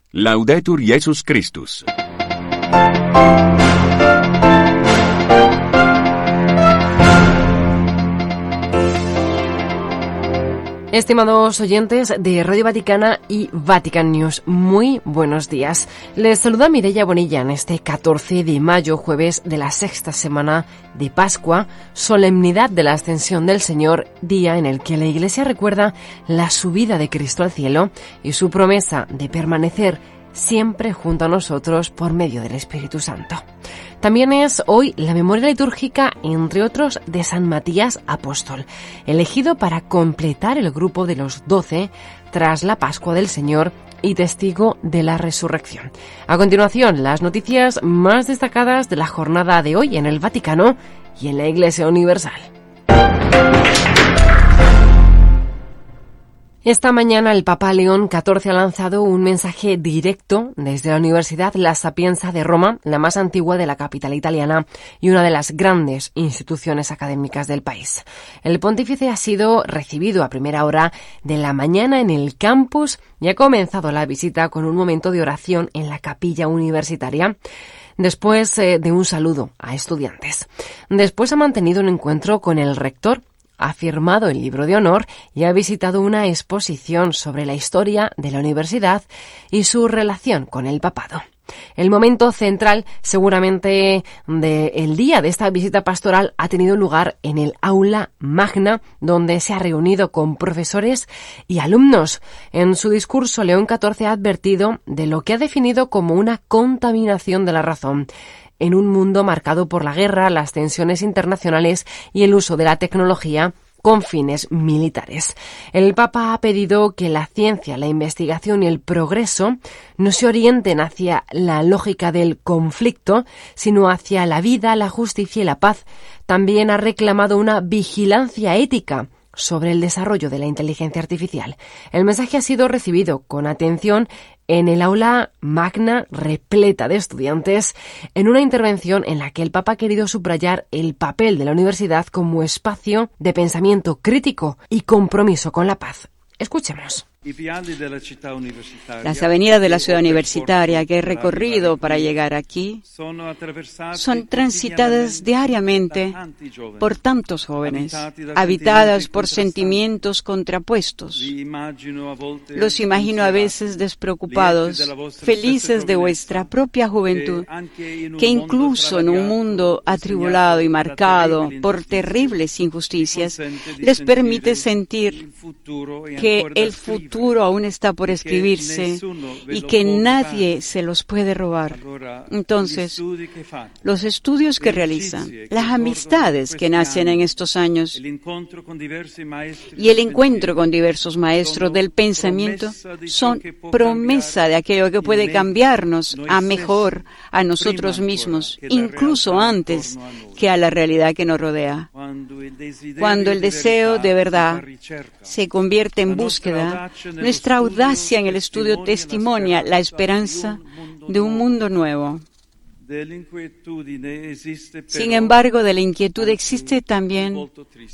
Laudetur Jesus Christus. Estimados oyentes de Radio Vaticana y Vatican News, muy buenos días. Les saluda Mireia Bonilla en este 14 de mayo, jueves de la sexta semana de Pascua, solemnidad de la Ascensión del Señor, día en el que la Iglesia recuerda la subida de Cristo al cielo y su promesa de permanecer siempre junto a nosotros por medio del Espíritu Santo. También es hoy la memoria litúrgica, entre otros, de San Matías Apóstol, elegido para completar el grupo de los 12 tras la Pascua del Señor y testigo de la resurrección. A continuación, las noticias más destacadas de la jornada de hoy en el Vaticano y en la Iglesia Universal. Esta mañana el Papa León XIV ha lanzado un mensaje directo desde la Universidad La Sapienza de Roma, la más antigua de la capital italiana y una de las grandes instituciones académicas del país. El pontífice ha sido recibido a primera hora de la mañana en el campus y ha comenzado la visita con un momento de oración en la capilla universitaria, después de un saludo a estudiantes. Después ha mantenido un encuentro con el rector, ha firmado el libro de honor y ha visitado una exposición sobre la historia de la universidad y su relación con el papado. El momento central, seguramente, del día de esta visita pastoral ha tenido lugar en el aula magna, donde se ha reunido con profesores y alumnos. En su discurso, León XIV ha advertido de lo que ha definido como una contaminación de la razón en un mundo marcado por la guerra, las tensiones internacionales y el uso de la tecnología con fines militares. El Papa ha pedido que la ciencia, la investigación y el progreso no se orienten hacia la lógica del conflicto, sino hacia la vida, la justicia y la paz. También ha reclamado una vigilancia ética sobre el desarrollo de la inteligencia artificial. El mensaje ha sido recibido con atención en el aula magna repleta de estudiantes, en una intervención en la que el Papa ha querido subrayar el papel de la universidad como espacio de pensamiento crítico y compromiso con la paz. Escuchemos. Las avenidas de la ciudad universitaria que he recorrido para llegar aquí son transitadas diariamente por tantos jóvenes, habitadas por sentimientos contrapuestos. Los imagino a veces despreocupados, felices de vuestra propia juventud, que incluso en un mundo atribulado y marcado por terribles injusticias, les permite sentir que el futuro aún está por escribirse y que nadie se los puede robar. Entonces, los estudios que realizan, las amistades que nacen en estos años y el encuentro con diversos maestros del pensamiento son promesa de aquello que puede cambiarnos a mejor a nosotros mismos, incluso antes que a la realidad que nos rodea. Cuando el deseo de verdad se convierte en búsqueda, nuestra audacia en el estudio testimonia la esperanza de un mundo nuevo. Sin embargo, de la inquietud existe también